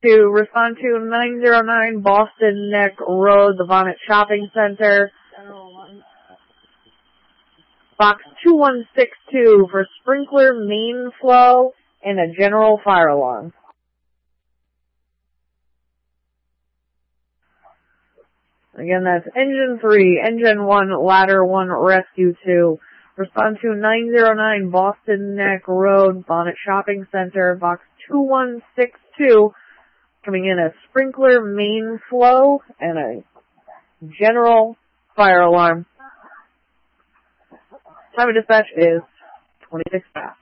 To respond to 909 Boston Neck Road, the Bonnet Shopping Center. Box 2162 for sprinkler main flow and a general fire alarm. Again, that's Engine 3, Engine 1, Ladder 1, Rescue 2. Respond to 909 Boston Neck Road, Bonnet Shopping Center, Box 2162. Coming in a sprinkler main flow and a general fire alarm. Time of dispatch is 26 past.